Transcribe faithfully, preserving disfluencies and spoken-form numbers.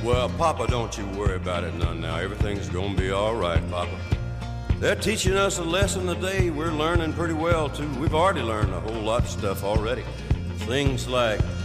Well, Papa, don't you worry about it none now. Everything's gonna be all right, Papa. They're teaching us a lesson today we're learning pretty well, too. We've already learned a whole lot of stuff already. Things like